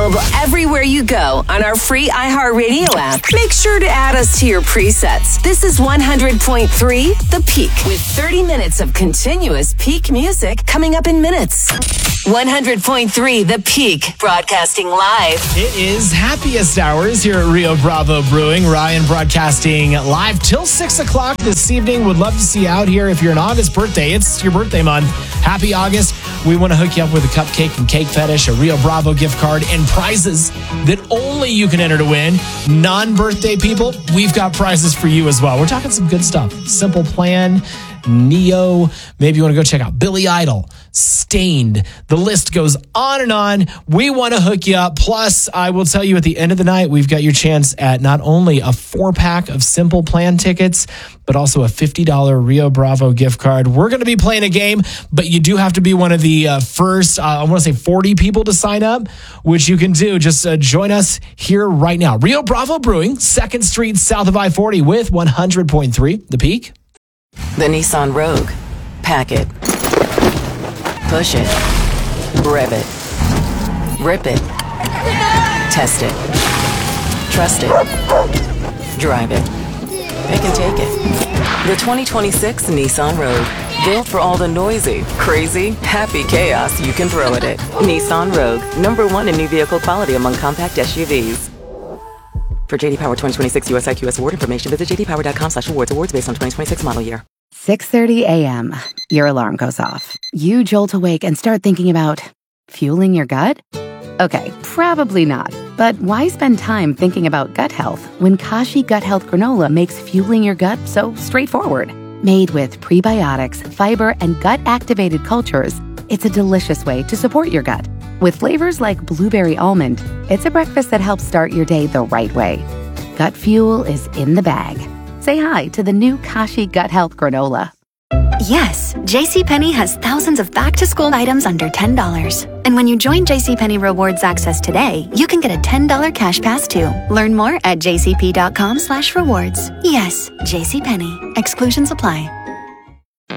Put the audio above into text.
available everywhere you go on our free iHeartRadio app. Make sure to add us to your presets. This is 100.3 The Peak, with 30 minutes of continuous peak music coming up in minutes. 100.3 The Peak, broadcasting live. It is happiest hours here at Rio Bravo Brewing. Ryan broadcasting live till 6 o'clock this evening. Would love to see you out here. If you're an August birthday, it's your birthday month. Happy August. We want to hook you up with a cupcake and cake fetish, a Rio Bravo gift card, and prizes that only you can enter to win. Non-birthday people, we've got prizes for you as well. We're talking some good stuff. Simple Plan, Neo, maybe you want to go check out Billy Idol, Stained. The list goes on and on. We want to hook you up. Plus, I will tell you at the end of the night, we've got your chance at not only a 4-pack of Simple Plan tickets, but also a $50 Rio Bravo gift card. We're going to be playing a game, but you do have to be one of the first, I want to say 40 people to sign up, which you can do. Just join us here right now. Rio Bravo Brewing, 2nd Street south of I-40 with 100.3 The Peak. The Nissan Rogue. Pack it. Push it. Rev it. Rip it. Test it. Trust it. Drive it. Pick and take it. The 2026 Nissan Rogue. Built for all the noisy, crazy, happy chaos you can throw at it. Nissan Rogue. #1 in new vehicle quality among compact SUVs. For JD Power 2026 US IQS award information, visit jdpower.com/awards. Awards based on 2026 model year. 6:30 a.m. Your alarm goes off. You jolt awake and start thinking about fueling your gut? Okay, probably not. But why spend time thinking about gut health when Kashi Gut Health Granola makes fueling your gut so straightforward? Made with prebiotics, fiber, and gut-activated cultures, it's a delicious way to support your gut. With flavors like blueberry almond, it's a breakfast that helps start your day the right way. Gut fuel is in the bag. Say hi to the new Kashi Gut Health Granola. Yes, JCPenney has thousands of back-to-school items under $10. And when you join JCPenney Rewards Access today, you can get a $10 cash pass too. Learn more at jcp.com/rewards. Yes, JCPenney. Exclusions apply.